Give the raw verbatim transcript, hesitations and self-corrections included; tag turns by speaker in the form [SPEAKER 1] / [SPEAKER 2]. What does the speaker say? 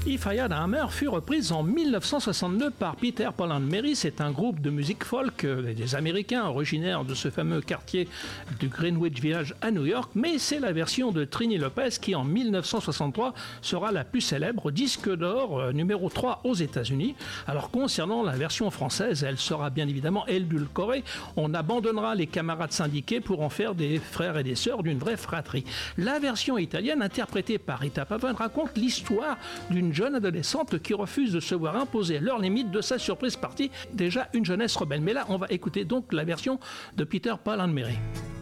[SPEAKER 1] If I Had a Hammer fut reprise en mille neuf cent soixante-deux par Peter, Paul and Mary. C'est un groupe de musique folk euh, des Américains originaires de ce fameux quartier du Greenwich Village à New York, mais c'est la version de Trini Lopez qui en mille neuf cent soixante-trois sera la plus célèbre, disque d'or euh, numéro trois aux États-Unis. Alors concernant la version française, elle sera bien évidemment édulcorée. On abandonnera les camarades syndiqués pour en faire des frères et des sœurs d'une vraie fratrie. La version italienne, interprétée par Rita Pavone, raconte l'histoire d'une jeune adolescente qui refuse de se voir imposer leurs limites de sa surprise partie, déjà une jeunesse rebelle. Mais là, on va écouter donc la version de Peter, Paul and Mary.